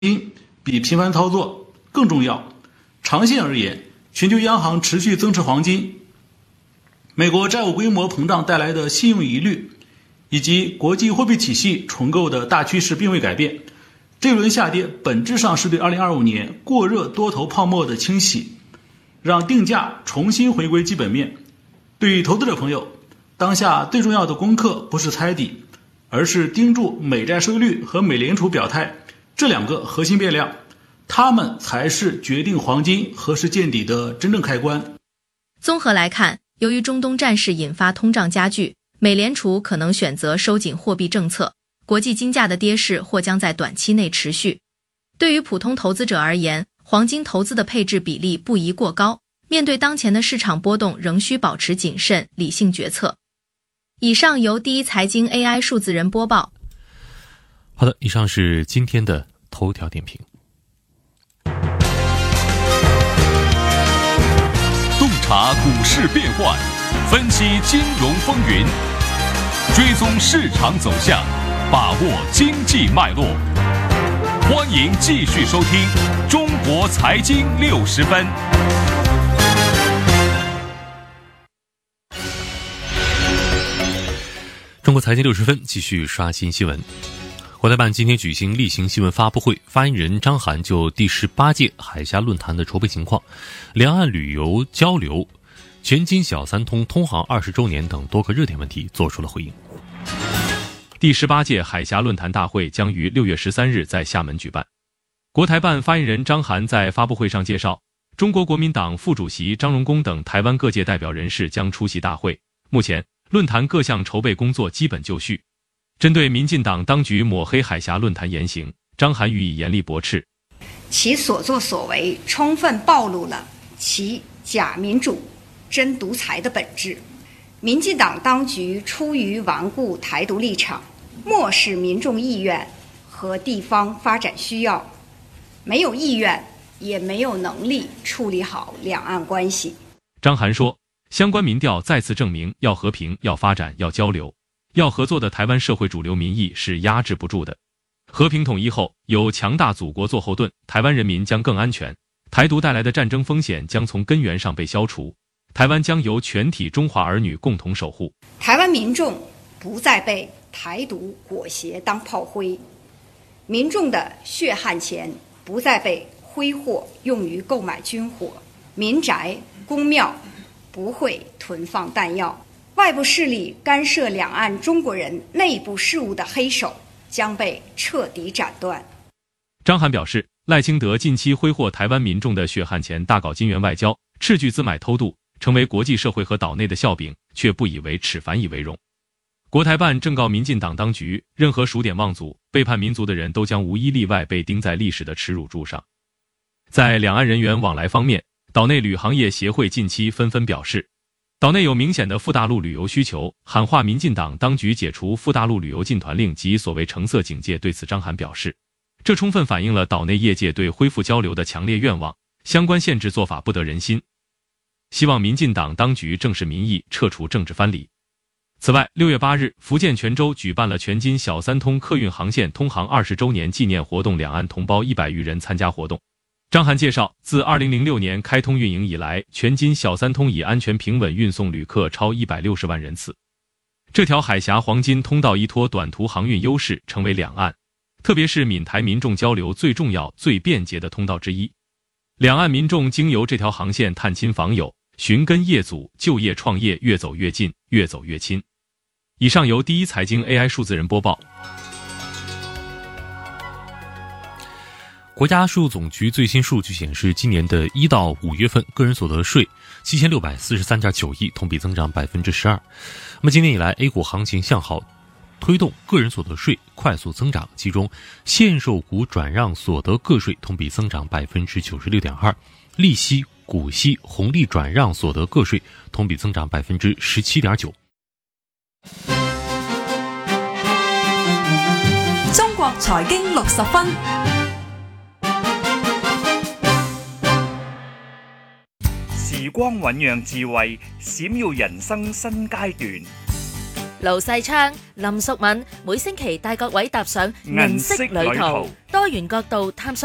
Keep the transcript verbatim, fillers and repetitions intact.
金比频繁操作更重要。长线而言，全球央行持续增持黄金，美国债务规模膨胀带来的信用疑虑，以及国际货币体系重构的大趋势并未改变。这轮下跌本质上是对二零二五年过热多头泡沫的清洗，让定价重新回归基本面。对于投资者朋友，当下最重要的功课不是猜底，而是盯住美债收益率和美联储表态这两个核心变量，它们才是决定黄金何时见底的真正开关。 综合来看，由于中东战事引发通胀加剧，美联储可能选择收紧货币政策，国际金价的跌势或将在短期内持续。对于普通投资者而言，黄金投资的配置比例不宜过高，面对当前的市场波动，仍需保持谨慎、理性决策。以上由第一财经 A I 数字人播报。 好的，以上是今天的头条点评。 洞察股市变幻，分析金融风云，追踪市场走向，把握经济脉络。欢迎继续收听《中国财经六十分》。 中国财经六十分继续刷新新闻。国台办今天举行例行新闻发布会，发言人张涵就第十八届海峡论坛的筹备情况、两岸旅游交流、全金小三通通航二十周年等多个热点问题做出了回应。 第十八届海峡论坛大会将于六月十三日在厦门举办。国台办发言人张涵在发布会上介绍，中国国民党副主席张荣恭等台湾各界代表人士将出席大会。目前论坛各项筹备工作基本就绪。针对民进党当局抹黑海峡论坛言行，张涵予以严厉驳斥。 其所作所为充分暴露了其假民主、真独裁的本质。民进党当局出于顽固台独立场，漠视民众意愿和地方发展需要，没有意愿也没有能力处理好两岸关系。 张涵说，相关民调再次证明，要和平、要发展、要交流、要合作的台湾社会主流民意是压制不住的。和平统一后，有强大祖国做后盾，台湾人民将更安全，台独带来的战争风险将从根源上被消除，台湾将由全体中华儿女共同守护。 台湾民众不再被台独裹挟当炮灰，民众的血汗钱不再被挥霍用于购买军火，民宅、公庙不会囤放弹药，外部势力干涉两岸中国人内部事务的黑手将被彻底斩断。 张涵表示，赖清德近期挥霍台湾民众的血汗钱，大搞金援外交，斥巨资买偷渡，成为国际社会和岛内的笑柄，却不以为耻，反以为荣。国台办正告民进党当局，任何数典忘祖、背叛民族的人都将无一例外被钉在历史的耻辱柱上。在两岸人员往来方面，岛内旅行业协会近期纷纷表示，岛内有明显的赴大陆旅游需求，喊话民进党当局解除赴大陆旅游禁团令及所谓橙色警戒。对此，张涵表示，这充分反映了岛内业界对恢复交流的强烈愿望，相关限制做法不得人心，希望民进党当局正视民意，撤除政治藩篱。此外，六月八日，福建泉州举办了全金小三通客运航线通航二十周年纪念活动，两岸同胞一百余人参加活动。张涵介绍，自二零零六年开通运营以来，全金小三通已安全平稳运送旅客超一百六十万人次。这条海峡黄金通道依托短途航运优势，成为两岸，特别是闽台民众交流最重要、最便捷的通道之一。两岸民众经由这条航线探亲访友、寻根业祖、就业创业，越走越近，越走越亲。以上由第一财经 A I 数字人播报。 国家税务总局最新数据显示，今年的一到五月份个人所得税七千六百四十三点九亿，同比增长百分之十二。那么今年以来 A 股行情向好，推动个人所得税快速增长，其中限售股转让所得个税同比增长百分之九十六点二，利息、股息、红利转让所得个税同比增长百分之十七点九。 中國財經六十分。 時光醞釀智慧，閃耀人生新階段。 盧世昌、林淑敏每星期帶各位踏上銀色旅途，多元角度探索